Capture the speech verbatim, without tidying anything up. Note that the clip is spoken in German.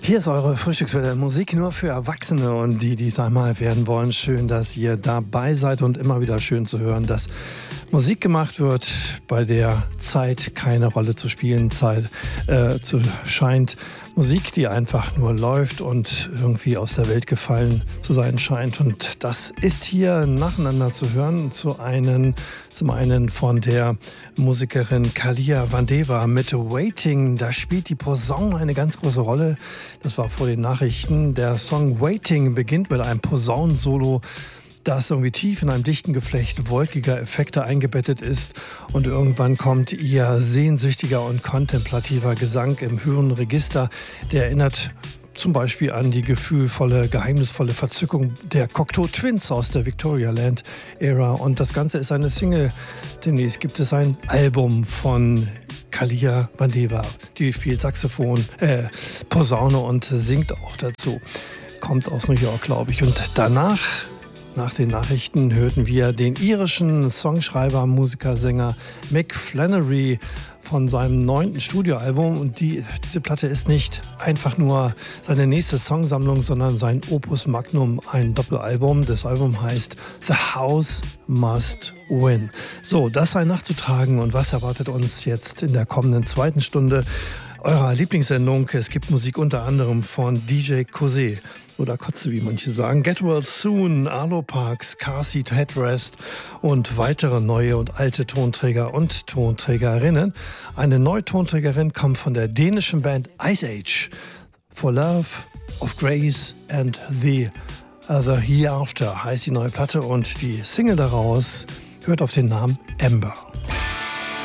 Hier ist eure Frühstückswelle, Musik nur für Erwachsene und die, die es einmal werden wollen. Schön, dass ihr dabei seid und immer wieder schön zu hören, dass Musik gemacht wird, bei der Zeit keine Rolle zu spielen Zeit äh, zu scheint. Musik, die einfach nur läuft und irgendwie aus der Welt gefallen zu sein scheint. Und das ist hier nacheinander zu hören. Zu einen, zum einen von der Musikerin Kalia Vandeva mit Waiting. Da spielt die Posaune eine ganz große Rolle. Das war vor den Nachrichten. Der Song Waiting beginnt mit einem Posaunensolo, das irgendwie tief in einem dichten Geflecht wolkiger Effekte eingebettet ist, und irgendwann kommt ihr sehnsüchtiger und kontemplativer Gesang im höheren Register. Der erinnert zum Beispiel an die gefühlvolle, geheimnisvolle Verzückung der Cocteau Twins aus der Victorialand-Ära, und das Ganze ist eine Single. Demnächst gibt es ein Album von Kalia Vandeva. Die spielt Saxophon, äh, Posaune und singt auch dazu. Kommt aus New York, glaube ich. Und danach, nach den Nachrichten, hörten wir den irischen Songschreiber, Musiker, Sänger Mick Flannery von seinem neunten Studioalbum. Und die, diese Platte ist nicht einfach nur seine nächste Songsammlung, sondern sein Opus Magnum, ein Doppelalbum. Das Album heißt The House Must Win. So, das sei nachzutragen. Und was erwartet uns jetzt in der kommenden zweiten Stunde eurer Lieblingssendung? Es gibt Musik unter anderem von D J Kosé oder Kotze, wie manche sagen, Get Well Soon, Arlo Parks, Car Seat Headrest und weitere neue und alte Tonträger und Tonträgerinnen. Eine neue Tonträgerin kommt von der dänischen Band Ice Age. For Love of Grace and the Other Hereafter heißt die neue Platte, und die Single daraus hört auf den Namen Amber.